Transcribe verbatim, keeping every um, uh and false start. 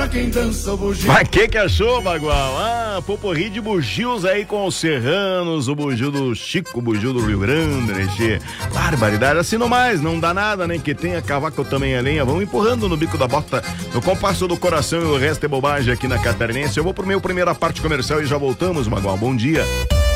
quem dança o bugio. Mas que que achou, Bagual? Ah, poporri de bugios aí com os serranos, o bugio do Chico, o bugio do Rio Grande, né, tchê? Barbaridade, assim não mais, não dá nada, nem que tenha cavaco também a lenha, vamos empurrando no bico da bota, no compasso do coração e o resto é bobagem aqui na Catarinense. Eu vou pro meu primeira parte comercial e já voltamos, Bagual, bom dia.